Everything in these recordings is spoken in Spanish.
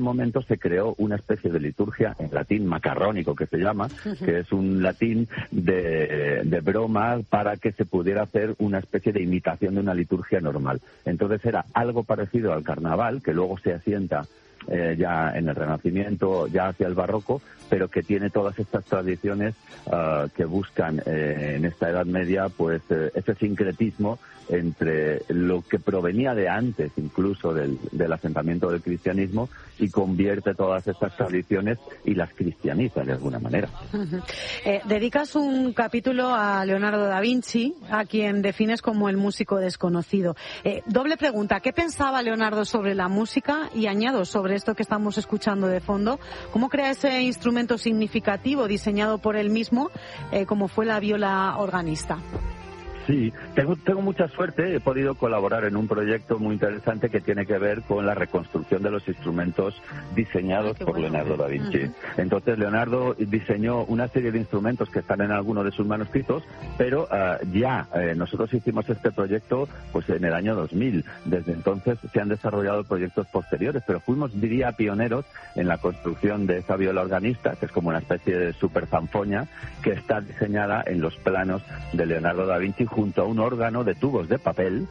momento se creó una especie de liturgia en latín macarrónico que se llama, que es un latín de broma para que se pudiera hacer una especie de imitación de una liturgia normal. Entonces era algo parecido al carnaval, que luego se asienta ya en el Renacimiento, ya hacia el Barroco, pero que tiene todas estas tradiciones que buscan en esta Edad Media, pues ese sincretismo entre lo que provenía de antes incluso del asentamiento del cristianismo y convierte todas estas tradiciones y las cristianiza de alguna manera. Dedicas un capítulo a Leonardo da Vinci, a quien defines como el músico desconocido. Doble pregunta, ¿qué pensaba Leonardo sobre la música? Y añado sobre esto que estamos escuchando de fondo, ¿cómo crea ese instrumento significativo diseñado por él mismo, como fue la viola organista? Sí, tengo mucha suerte, he podido colaborar en un proyecto muy interesante que tiene que ver con la reconstrucción de los instrumentos diseñados por Leonardo da Vinci. Entonces Leonardo diseñó una serie de instrumentos que están en alguno de sus manuscritos, pero nosotros hicimos este proyecto pues en el año 2000. Desde entonces se han desarrollado proyectos posteriores, pero fuimos, diría, pioneros en la construcción de esa viola organista, que es como una especie de super zanfoña que está diseñada en los planos de Leonardo da Vinci junto a un órgano de tubos de papel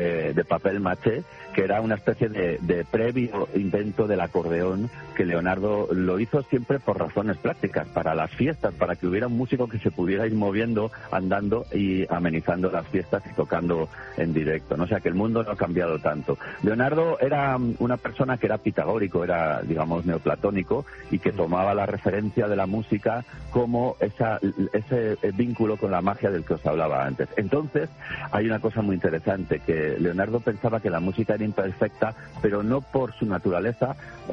maché, que era una especie de previo invento del acordeón, que Leonardo lo hizo siempre por razones prácticas, para las fiestas, para que hubiera un músico que se pudiera ir moviendo, andando y amenizando las fiestas y tocando en directo, ¿no? O sea que el mundo no ha cambiado tanto. Leonardo era una persona que era pitagórico, era, digamos, neoplatónico, y que tomaba la referencia de la música como ese vínculo con la magia del que os hablaba antes. Entonces, hay una cosa muy interesante, que Leonardo pensaba que la música era imperfecta, pero no por su naturaleza,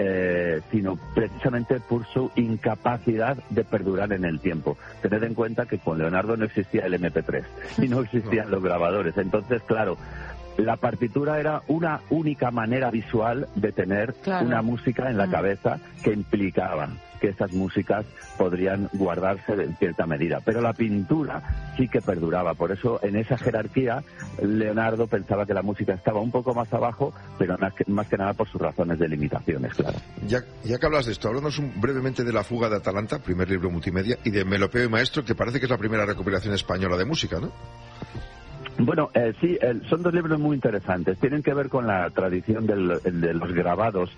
sino precisamente por su incapacidad de perdurar en el tiempo. Tened en cuenta que con Leonardo no existía el MP3 y no existían los grabadores. Entonces, claro, la partitura era una única manera visual de tener una música en la cabeza que implicaba que esas músicas podrían guardarse en cierta medida. Pero la pintura sí que perduraba. Por eso, en esa jerarquía, Leonardo pensaba que la música estaba un poco más abajo, pero más que nada por sus razones de limitaciones, claro. Ya que hablas de esto, háblanos brevemente de La fuga de Atalanta, primer libro multimedia, y de Melopeo y Maestro, que parece que es la primera recopilación española de música, ¿no? Bueno, sí, son dos libros muy interesantes. Tienen que ver con la tradición de los grabados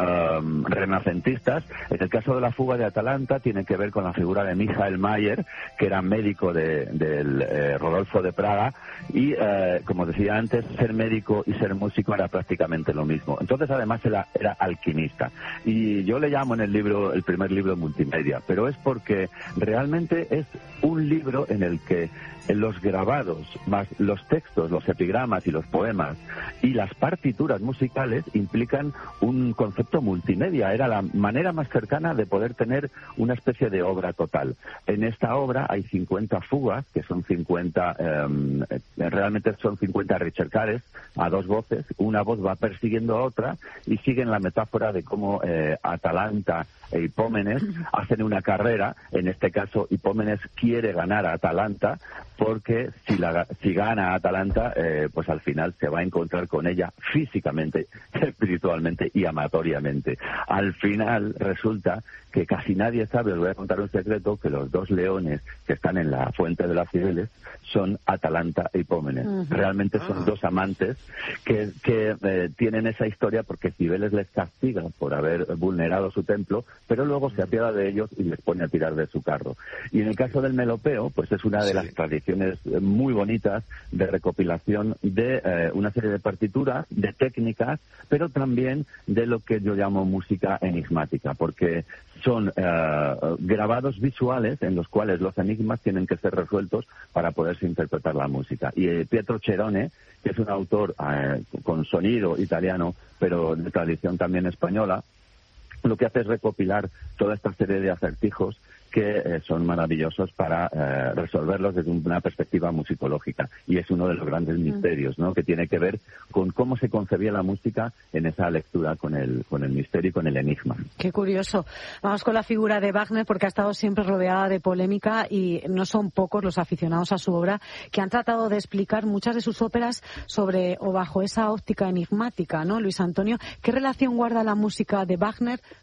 renacentistas. En el caso de La fuga de Atalanta tiene que ver con la figura de Michael Mayer, que era médico del Rodolfo de Praga, y como decía antes, ser médico y ser músico era prácticamente lo mismo. Entonces, además, era alquimista. Y yo le llamo en el libro el primer libro multimedia, pero es porque realmente es un libro en el que los grabados, más los textos, los epigramas y los poemas y las partituras musicales implican un concepto multimedia. Era la manera más cercana de poder tener una especie de obra total. En esta obra hay 50 fugas, que son 50, realmente son 50 ricercares a dos voces. Una voz va persiguiendo a otra y siguen la metáfora de cómo Atalanta e Hipómenes hacen una carrera. En este caso, Hipómenes quiere ganar a Atalanta, porque si gana a Atalanta, pues al final se va a encontrar con ella físicamente, espiritualmente y amatoriamente. Al final resulta que casi nadie sabe, os voy a contar un secreto, que los dos leones que están en la fuente de las Cibeles son Atalanta e Hipómenes. Realmente son dos amantes que tienen esa historia porque Cibeles les castiga por haber vulnerado su templo, pero luego se apiada de ellos y les pone a tirar de su carro. Y en el caso del Melopeo, pues es una de las tradiciones muy bonitas de recopilación de una serie de partituras, de técnicas, pero también de lo que yo llamo música enigmática, porque son grabados visuales en los cuales los enigmas tienen que ser resueltos para poderse interpretar la música. Y Pietro Cherone, que es un autor con sonido italiano, pero de tradición también española, lo que hace es recopilar toda esta serie de acertijos que son maravillosos para resolverlos desde una perspectiva musicológica. Y es uno de los grandes misterios, ¿no?, que tiene que ver con cómo se concebía la música en esa lectura con el misterio y con el enigma. Qué curioso. Vamos con la figura de Wagner, porque ha estado siempre rodeada de polémica y no son pocos los aficionados a su obra que han tratado de explicar muchas de sus óperas sobre o bajo esa óptica enigmática, ¿no? Luis Antonio, ¿qué relación guarda la música de Wagner